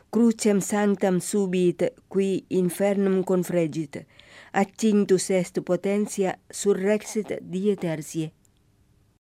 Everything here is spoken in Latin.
crucem sanctam subit qui infernum confregit, accinctus est potentia surrexit die tertiae.